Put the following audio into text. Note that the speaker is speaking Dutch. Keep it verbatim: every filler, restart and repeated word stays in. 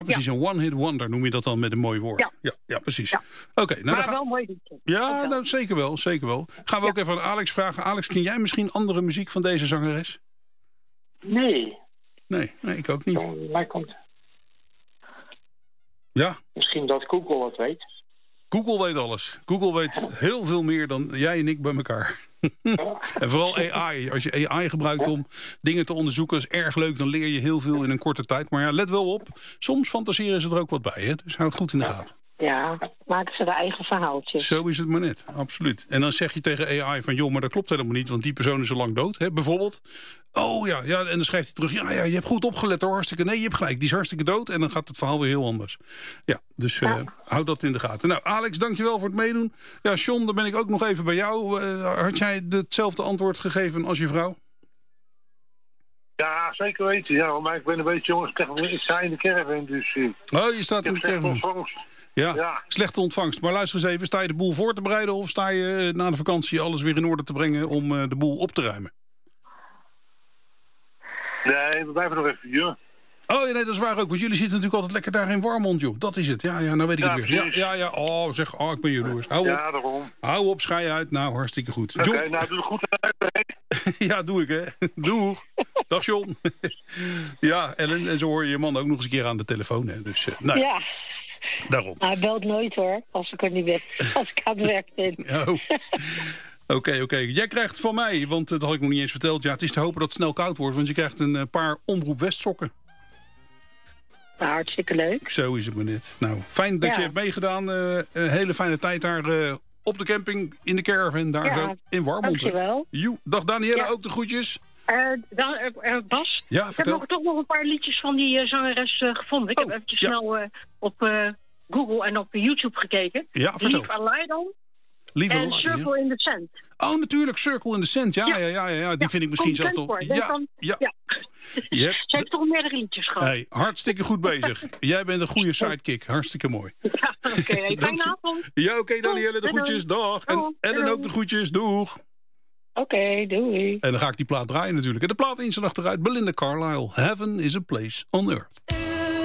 Precies, Ja. een one-hit wonder noem je dat dan met een mooi woord. Ja, Ja. ja, precies. Ja. Oké, okay, nou maar dan ga... wel een mooi liedje. Ja, nou, zeker wel, zeker wel. Gaan we Ja. ook even aan Alex vragen. Alex, ken jij misschien andere muziek van deze zangeres? Nee. Nee, nee, ik ook niet. Dan, mij komt... Ja, Misschien dat Google het weet. Google weet alles. Google weet heel veel meer dan jij en ik bij elkaar. En vooral A I. Als je A I gebruikt om dingen te onderzoeken, is erg leuk. Dan leer je heel veel in een korte tijd. Maar ja, let wel op. Soms fantaseren ze er ook wat bij. Hè? Dus houd het goed in de gaten. Ja, maken ze de eigen verhaaltjes. Zo is het maar net, absoluut. En dan zeg je tegen A I van, joh, maar dat klopt helemaal niet, want die persoon is al lang dood, hè, bijvoorbeeld. Oh ja, ja, en dan schrijft hij terug, ja, ja, je hebt goed opgelet hoor, hartstikke, nee, je hebt gelijk, die is hartstikke dood. En dan gaat het verhaal weer heel anders. Ja, dus uh, ja. houd dat in de gaten. Nou, Alex, dankjewel voor het meedoen. Ja, John, dan ben ik ook nog even bij jou. Uh, had jij hetzelfde antwoord gegeven als je vrouw? Ja, zeker weten. Ja, maar ik ben een beetje, jongens, ik sta in de caravan, dus... Uh, oh, je staat in de caravan. Ja, ja, slechte ontvangst. Maar luister eens even, sta je de boel voor te bereiden of sta je na de vakantie alles weer in orde te brengen om uh, de boel op te ruimen? Nee, we blijven nog even hier. Oh ja, nee, dat is waar ook. Want jullie zitten natuurlijk altijd lekker daar in Warmond, joh. Dat is het. Ja, ja, nou weet ik ja, het weer. Ja, ja, ja. Oh, zeg, oh, ik ben jaloers. Hou op. Ja, daarom. Hou op, schei uit. Nou, hartstikke goed. Oké, okay, nou, doe het goed uit. Ja, doe ik, hè. Doeg. Dag, John. Ja, Ellen, en zo hoor je je man ook nog eens een keer aan de telefoon, hè. Dus, uh, nou, ja. Daarom. Hij belt nooit, hoor, als ik er niet ben. Als ik aan het werk ben. Oh. Oké, okay, oké. Okay. Jij krijgt van mij, want dat had ik nog niet eens verteld... ja, het is te hopen dat het snel koud wordt... want je krijgt een paar Omroep West sokken. Nou, hartstikke leuk. Zo is het maar net. Nou, fijn dat ja. je hebt meegedaan. Uh, een hele fijne tijd daar uh, op de camping, in de caravan, daar ja, zo, in Warmond. Dankjewel. Joe. Dag Danielle, ja. ook de groetjes. Uh, dan, uh, Bas, ja, ik vertel. heb nog, toch nog een paar liedjes van die uh, zangeres uh, gevonden. Ik oh, heb eventjes ja. snel uh, op uh, Google en op YouTube gekeken. Ja, vertel. Leave a Light On. Leave en Circle ja. in the Sand. Oh, natuurlijk, Circle in the Sand. Ja, ja, ja, ja, ja. die ja, vind ik misschien zelf toch... Ja, dan, ja. ja. Yep. Ze heeft toch meerdere liedjes gehad. Hey, hartstikke goed bezig. Jij bent een goede sidekick. Hartstikke mooi. Ja, oké. Okay. Fijne avond. Ja, oké, okay, Danielle, de groetjes. Dag. En Ellen ook de groetjes. Doeg. Oké, okay, doei. En dan ga ik die plaat draaien natuurlijk. En de plaat in zijn achteruit. Belinda Carlisle. Heaven is a place on earth.